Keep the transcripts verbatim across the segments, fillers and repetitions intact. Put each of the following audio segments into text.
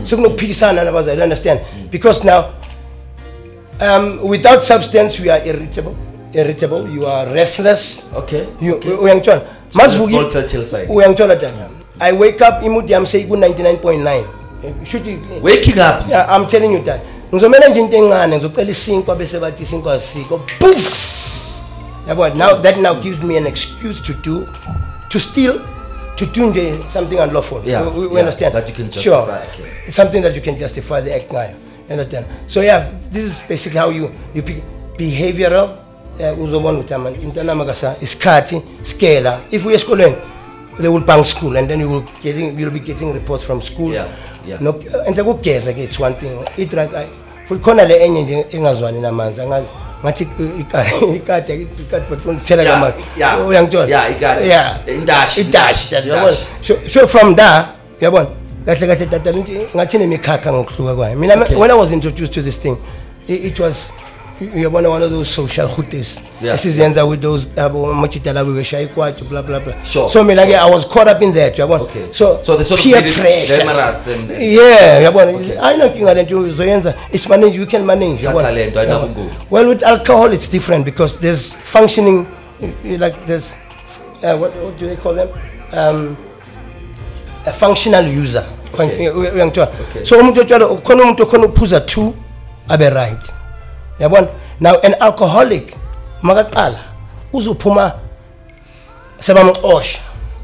sekunokuphikisana nabazali, you understand? Because now um, without substance we are irritable irritable you are restless. Okay, you okay. uyangithola masivuki telltale sign. Uyangithola tata, I wake up imudi yami seyiku ninety-nine point nine. Should you waking up? Yeah, I'm telling you that ngizomela nje into encane ngizocela isinkwa bese bathi isinkwa asiko poof. Yabona, now that now gives me an excuse to do to steal, to do something unlawful. Yeah, we, we yeah, understand that you can justify. Sure, okay. It's something that you can justify the act now. You understand? So yes, this is basically how you you pick behavioral. Uzobona ukuthi man intana makasa isikhathi scale. If we are schooling, they will bank school and then you will getting you will be getting reports from school. Yeah, yeah. No, and the good case it's one thing. It right. For khona le enye nje engazwani namanzi angazi ngathi ikade ikade ikade bathona thela kama uyangithola yeah ikade yeah indashi indashi yabona. So so from there yabona kahle kahle tata ngathi nemikhakha ngokuhluka kwayo mina. When I was introduced to this thing, it, it was yabona one of those social hooties esizenza with those abo machitala we shaya kwathi blah blah blah. Sure. So mina ke I was caught up in that yabona. Okay. So so the sort of peer pressure and yeah yabona I know kinga lento uzoyenza it's manage you can manage yabona. Well, with alcohol it's different because there's functioning like there's uh, what, what do they call them, um, a functional user. Okay. Okay. So umuntu otshwala khona umuntu khona uphuza two abe right yabona. Now an alcoholic makaqala uzophuma sebamxosha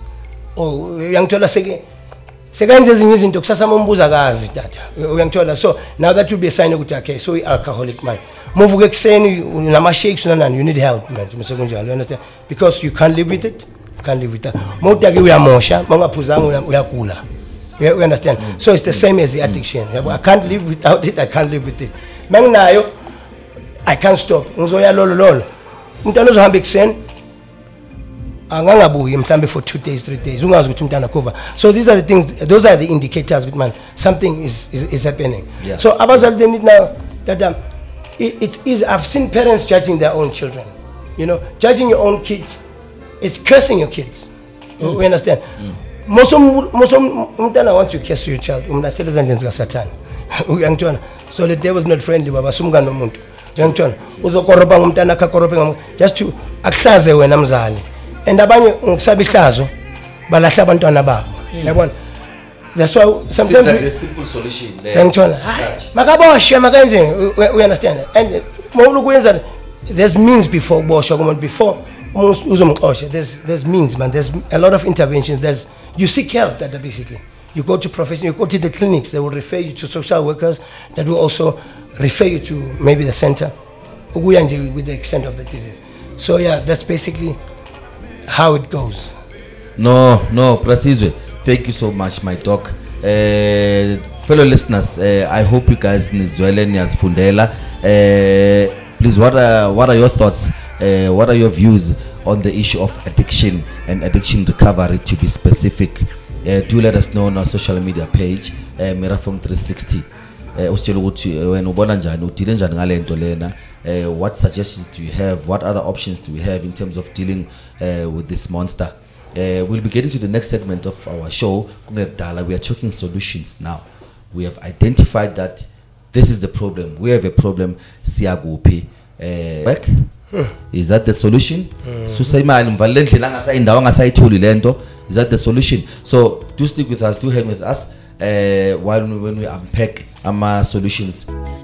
oh uyangithola seke sekenze ezinye izinto kusasa mombuza kazi tata uyangithola. So now that will be a sign ukuthi okay so we alcoholic man muvuke ekseni unama shakes nanani you need help man msekunjalo you understand because you can't live with it you can't live with that mawuthi ake uyamosha mangaphuzanga uyagula you understand. Mm. So it's the same as the addiction. Mm. I can't live without it, I can't live with it manginayo I can't stop ngizoya lolo lolo umntana uzohamba ekseni angangabuyi mhlambe for two days three days ungazi ukuthi umntana cover. So these are the things, those are the indicators with man something is is, is happening. Yeah. So abazali they need now that um, it, it's easy. I've seen parents judging their own children, you know, judging your own kids, it's cursing your kids. Mm. We understand. Mm. Most most umntana wants you curse your child umlahlele ezandleni zika Satan uyangitshona. So the devil is not friendly baba sumka nomuntu uyangitshona uzokoropa ngumntana akha korope just to akuhlaze wena mzali. And abanye ngisaba ihlazo balahla abantwana babo yabona. That's why sometimes like a simple solution there ngithola makaboshe makenze we understand. And mawulu kwenza there's means before boshwa kumuntu before uzomxosha there's there's means man, there's a lot of interventions. There's you seek help that basically you go to professional, you go to the clinics, they will refer you to social workers that will also refer you to maybe the center with the extent of the disease. So yeah, that's basically how it goes. No, no, Prasizwe, thank you so much, my doc. Uh, fellow listeners, uh, I hope you guys nizwele niyazifundela. Uh, please, what are what are your thoughts? Uh, what are your views on the issue of addiction and addiction recovery? To be specific, uh, do let us know on our social media page, uh, Miraphone three sixty. Usitshela ukuthi wena ubona njani udile njani ngale nto lena. Uh, what suggestions do you have? What other options do we have in terms of dealing uh, with this monster? Uh, we'll be getting to the next segment of our show. We are talking solutions now. We have identified that this is the problem. We have a problem. Siyagupi. Uh, is that the solution? Is that the solution? So do stick with us. Do hang with us uh, while we, when we unpack our solutions.